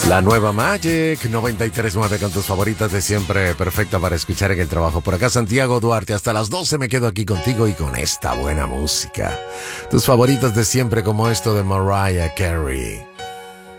La nueva Magic 93.9 con tus favoritas de siempre, perfecta para escuchar en el trabajo. Por acá Santiago Duarte, hasta las 12 me quedo aquí contigo y con esta buena música. Tus favoritas de siempre como esto de Mariah Carey.